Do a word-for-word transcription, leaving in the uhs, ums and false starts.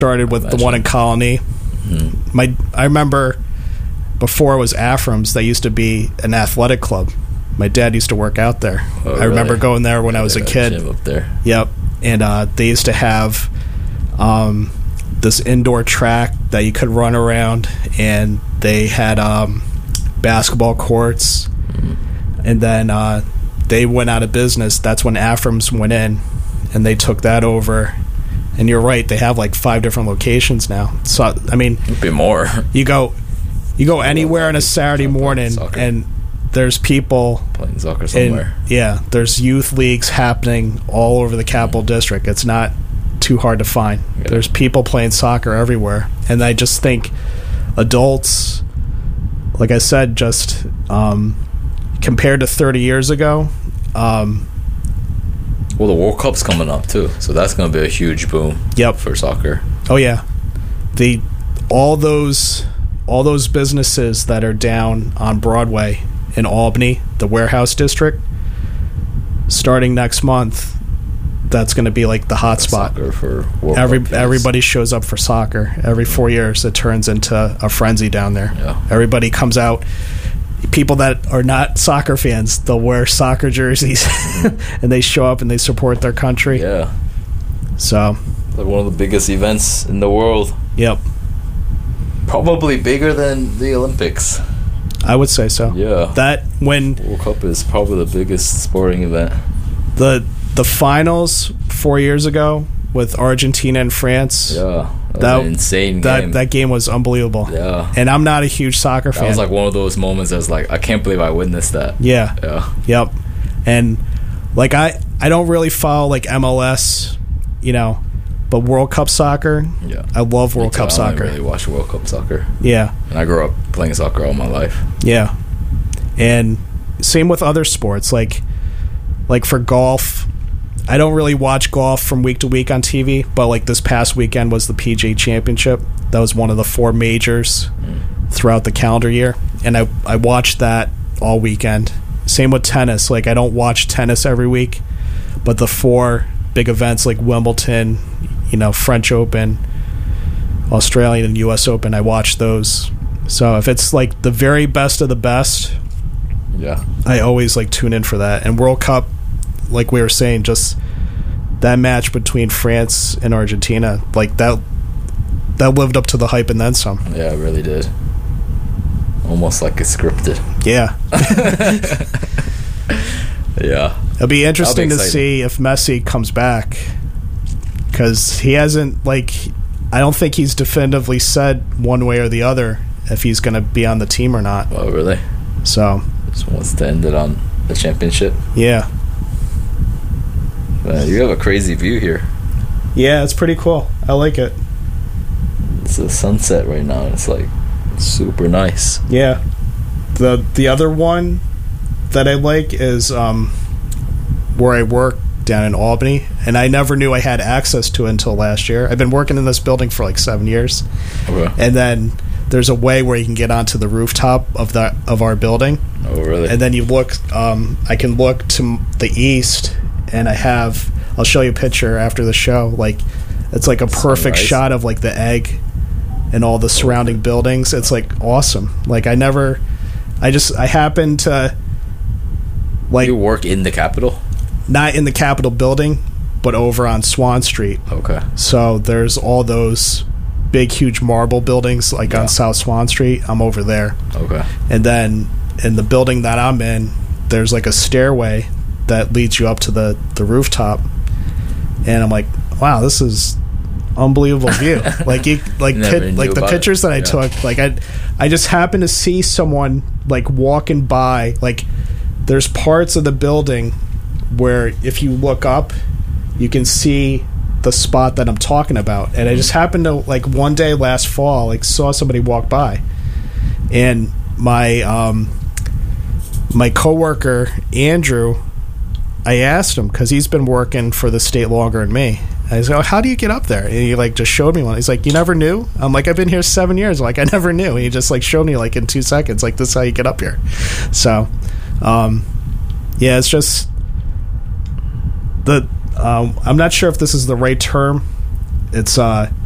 started with the one in Colony. Mm-hmm. My I remember before it was Aframs, they used to be an athletic club. My dad used to work out there. Oh, I remember really? going there when yeah, I was a kid. Gym up there. Yep. And uh, they used to have um, this indoor track that you could run around, and they had um, basketball courts. Mm-hmm. And then uh, they went out of business. That's when Aframs went in, and they took that over. And you're right, they have like five different locations now. So I mean, it'd be more. You go, you go anywhere on a Saturday morning, and there's people playing soccer somewhere. In, yeah, there's youth leagues happening all over the Capital District. It's not too hard to find. Yeah. There's people playing soccer everywhere, and I just think adults, like I said, just um, compared to thirty years ago. Um, well, the World Cup's coming up too, so that's going to be a huge boom. Yep. For soccer. Oh yeah, the all those all those businesses that are down on Broadway in Albany, the warehouse district, starting next month, that's going to be like the hot spot. Soccer for World Every Cup, everybody shows up for soccer. Every four years, it turns into a frenzy down there. Yeah. Everybody comes out. People that are not soccer fans, they'll wear soccer jerseys, and they show up and they support their country. Yeah. So, like one of the biggest events in the world. Yep. Probably bigger than the Olympics. I would say so. Yeah. That when World Cup is probably the biggest sporting event. The the finals four years ago with Argentina and France. Yeah. That, that was an insane that, game. That game was unbelievable. Yeah. And I'm not a huge soccer fan. That was like one of those moments that's like, I can't believe I witnessed that. Yeah. Yeah. Yep. And like I, I don't really follow like M L S, you know, but World Cup soccer, yeah, I love World Cup I soccer. I really watch World Cup soccer. Yeah. And I grew up playing soccer all my life. Yeah. And same with other sports. Like like for golf, I don't really watch golf from week to week on T V, but like this past weekend was the P G A Championship. That was one of the four majors mm. throughout the calendar year. And I, I watched that all weekend. Same with tennis. Like I don't watch tennis every week, but the four big events like Wimbledon, you know, French Open, Australian and U S Open, I watch those. So if it's like the very best of the best, yeah, I always like tune in for that. And World Cup, like we were saying, just that match between France and Argentina, like that that lived up to the hype and then some. Yeah, it really did. Almost like it's scripted. Yeah. Yeah. It'll be interesting be to see if Messi comes back, because he hasn't, like, I don't think he's definitively said one way or the other if he's going to be on the team or not. Oh, really? So just wants to end it on the championship. Yeah. Uh, you have a crazy view here. Yeah, it's pretty cool. I like it. It's a sunset right now. It's like super nice. Yeah. The the other one that I like is um, where I work down in Albany, and I never knew I had access to it until last year. I've been working in this building for like seven years. Okay. And then there's a way where you can get onto the rooftop of the of our building. Oh, really? And then you look, um, I can look to the east, and I have, I'll show you a picture after the show. Like, it's like a perfect Sunrise. shot of like the egg and all the surrounding okay. buildings. It's like awesome. Like I never, I just, I happened to, like, you work in the Capitol? Not in the Capitol building, but over on Swan Street. Okay. So there's all those big, huge marble buildings, like yeah. on South Swan Street. I'm over there. Okay. And then in the building that I'm in, there's like a stairway that leads you up to the, the rooftop. And I'm like, wow, this is unbelievable view. like you, like pit, like the pictures it. that I yeah. took, like I I just happened to see someone like walking by. Like there's parts of the building where if you look up, you can see the spot that I'm talking about. And I just happened to, like, one day last fall, like, saw somebody walk by. And my um, my coworker, Andrew, I asked him, because he's been working for the state longer than me. I said, oh, how do you get up there? And he, like, just showed me one. He's like, you never knew? I'm like, I've been here seven years. I'm like, I never knew. And he just, like, showed me, like, in two seconds, like, this is how you get up here. So, um, yeah, it's just the... Um, I'm not sure if this is the right term. It's uh,